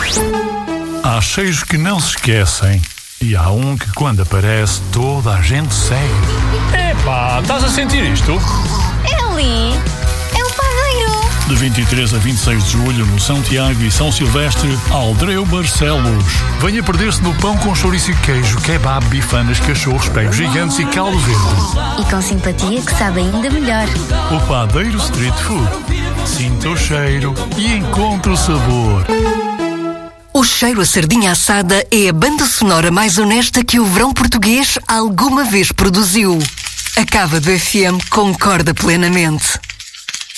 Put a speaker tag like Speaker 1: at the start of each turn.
Speaker 1: Há cheiros que não se esquecem e há um que quando aparece toda a gente segue.
Speaker 2: Epá, estás a sentir isto?
Speaker 3: É ali, é o padeiro.
Speaker 1: De 23 a 26 de julho no São Tiago e São Silvestre, Aldreu Barcelos. Venha perder-se no pão com chouriço e queijo, kebab, bifanas, cachorros, pregos gigantes e caldo verde.
Speaker 3: E com simpatia que sabe ainda melhor.
Speaker 1: O Padeiro Street Food. Sinta o cheiro e encontre o sabor.
Speaker 4: O Cheiro a Sardinha Assada é a banda sonora mais honesta que o verão português alguma vez produziu. A Cava do FM concorda plenamente.